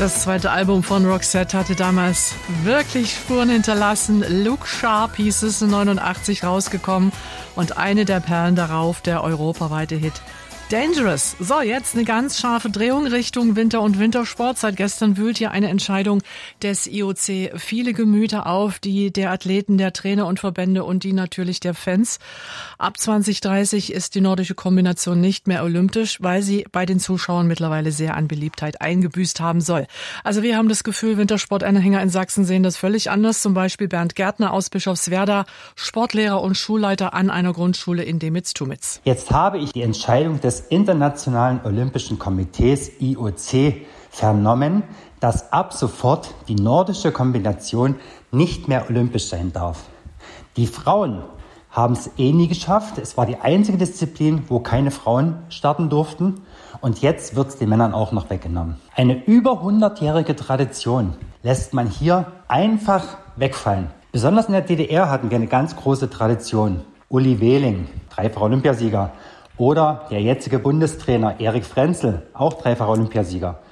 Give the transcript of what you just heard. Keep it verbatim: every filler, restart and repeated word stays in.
Das zweite Album von Roxette hatte damals wirklich Spuren hinterlassen. Look Sharp hieß es, neunundachtzig rausgekommen und eine der Perlen darauf, der europaweite Hit Dangerous. So, jetzt eine ganz scharfe Drehung Richtung Winter- und Wintersport. Seit gestern wühlt hier eine Entscheidung des I O C viele Gemüter auf, die der Athleten, der Trainer und Verbände und die natürlich der Fans. Ab zwanzig dreißig ist die nordische Kombination nicht mehr olympisch, weil sie bei den Zuschauern mittlerweile sehr an Beliebtheit eingebüßt haben soll. Also wir haben das Gefühl, Wintersportanhänger in Sachsen sehen das völlig anders. Zum Beispiel Bernd Gärtner aus Bischofswerda, Sportlehrer und Schulleiter an einer Grundschule in Demitz-Tumitz. Jetzt habe ich die Entscheidung des Internationalen Olympischen Komitees I O C vernommen, dass ab sofort die nordische Kombination nicht mehr olympisch sein darf. Die Frauen haben es eh nie geschafft. Es war die einzige Disziplin, wo keine Frauen starten durften. Und jetzt wird es den Männern auch noch weggenommen. Eine über hundertjährige Tradition lässt man hier einfach wegfallen. Besonders in der D D R hatten wir eine ganz große Tradition. Uli Wehling, dreifacher Olympiasieger. Oder der jetzige Bundestrainer Erich Frenzel, auch dreifacher Olympiasieger.